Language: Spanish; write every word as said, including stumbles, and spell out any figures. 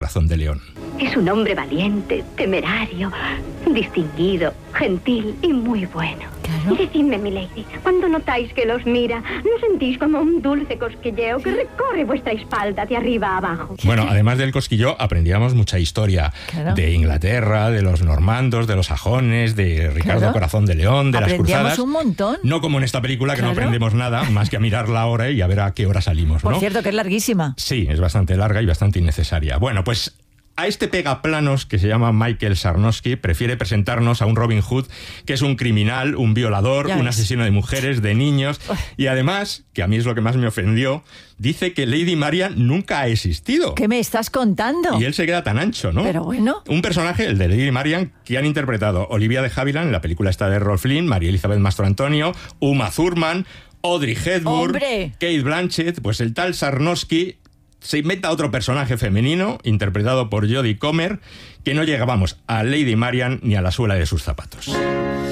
Corazón de León. Es un hombre valiente, temerario, distinguido, gentil y muy bueno. Claro. Y decidme, milady, cuando notáis que los mira, ¿no sentís como un dulce cosquilleo que recorre vuestra espalda de arriba a abajo? Bueno, además del cosquillo, aprendíamos mucha historia. Claro. De Inglaterra, de los normandos, de los sajones, de Ricardo Claro. Corazón de León, de Aprendíamos las cruzadas. un montón. No como en esta película, que Claro. no aprendemos nada, más que a mirar la hora y a ver a qué hora salimos, Por ¿no? cierto, que es larguísima. Sí, es bastante larga y bastante innecesaria. Bueno, pues a este pegaplanos que se llama Michael Sarnowski prefiere presentarnos a un Robin Hood que es un criminal, un violador, Ya un ves. asesino de mujeres, de niños, y además, que a mí es lo que más me ofendió, dice que Lady Marian nunca ha existido. ¿Qué me estás contando? Y él se queda tan ancho, ¿no? Pero bueno. Un personaje, el de Lady Marian, que han interpretado Olivia de Havilland en la película esta de Rolf Flynn, María Elizabeth Mastro-Antonio, Uma Thurman, Audrey Hepburn, ¡Hombre! Kate Blanchett. Pues el tal Sarnowski se inventa otro personaje femenino, interpretado por Jodie Comer, que no llega, vamos, a Lady Marian ni a la suela de sus zapatos.